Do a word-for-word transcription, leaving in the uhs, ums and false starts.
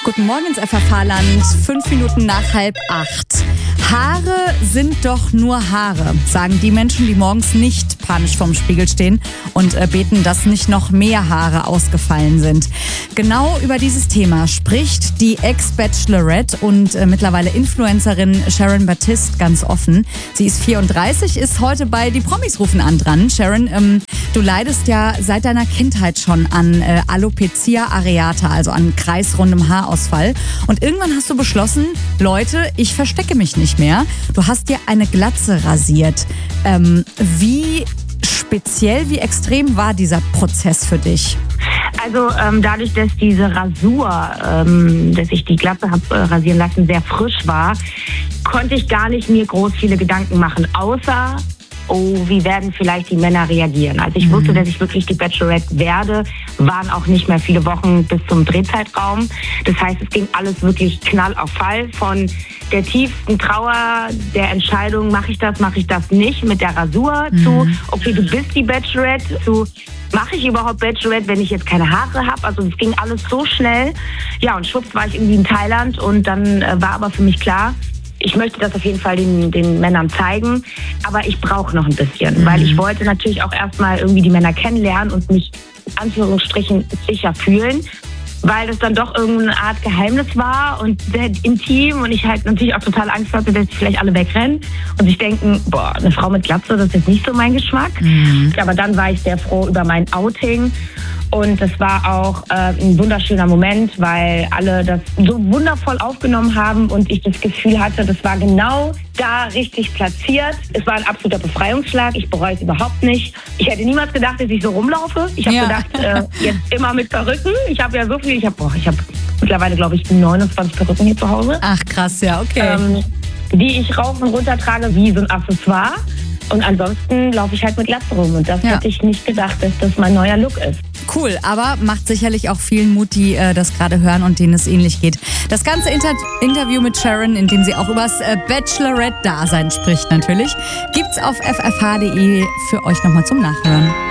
Guten Morgen ins F F H-Land, fünf Minuten nach halb acht. Haare sind doch nur Haare, sagen die Menschen, die morgens nicht panisch vorm Spiegel stehen und äh, beten, dass nicht noch mehr Haare ausgefallen sind. Genau über dieses Thema spricht die Ex-Bachelorette und äh, mittlerweile Influencerin Sharon Batiste ganz offen. Sie ist vierunddreißig, ist heute bei Die Promis rufen an dran. Sharon, ähm, du leidest ja seit deiner Kindheit schon an äh, Alopecia areata, also an kreisrundem Haarausfall. Und irgendwann hast du beschlossen, Leute, ich verstecke mich nicht mehr. Du hast dir eine Glatze rasiert. Ähm, wie speziell, wie extrem war dieser Prozess für dich? Also ähm, dadurch, dass diese Rasur, ähm, dass ich die Glatze habe äh, rasieren lassen, sehr frisch war, konnte ich gar nicht mir groß viele Gedanken machen, außer, oh, wie werden vielleicht die Männer reagieren? Als ich mhm. wusste, dass ich wirklich die Bachelorette werde, waren auch nicht mehr viele Wochen bis zum Drehzeitraum. Das heißt, es ging alles wirklich knall auf Fall, von der tiefsten Trauer, der Entscheidung, mache ich das, mache ich das nicht, mit der Rasur, mhm. zu, okay, du bist die Bachelorette, zu, mache ich überhaupt Bachelorette, wenn ich jetzt keine Haare habe? Also es ging alles so schnell. Ja, und schwupps war ich irgendwie in Thailand und dann äh, war aber für mich klar, ich möchte das auf jeden Fall den, den Männern zeigen, aber ich brauche noch ein bisschen, mhm. weil ich wollte natürlich auch erstmal irgendwie die Männer kennenlernen und mich in Anführungsstrichen sicher fühlen, weil das dann doch irgendeine Art Geheimnis war und sehr intim und ich halt natürlich auch total Angst hatte, dass die vielleicht alle wegrennen und sich denken, boah, eine Frau mit Glatze, das ist jetzt nicht so mein Geschmack. Mhm. Aber dann war ich sehr froh über mein Outing. Und das war auch äh, ein wunderschöner Moment, weil alle das so wundervoll aufgenommen haben und ich das Gefühl hatte, das war genau da richtig platziert. Es war ein absoluter Befreiungsschlag. Ich bereue es überhaupt nicht. Ich hätte niemals gedacht, dass ich so rumlaufe. Ich habe ja. gedacht, äh, jetzt immer mit Perücken. Ich habe ja so viel, ich habe ich hab mittlerweile, glaube ich, neunundzwanzig Perücken hier zu Hause. Ach krass, ja, okay. Ähm, die ich rauf und runter trage wie so ein Accessoire. Und ansonsten laufe ich halt mit Glatze rum. Und das ja. hätte ich nicht gedacht, dass das mein neuer Look ist. Cool, aber macht sicherlich auch vielen Mut, die äh, das gerade hören und denen es ähnlich geht. Das ganze Inter- Interview mit Sharon, in dem sie auch übers äh, Bachelorette-Dasein spricht natürlich, gibt's auf f f h punkt d e für euch nochmal zum Nachhören.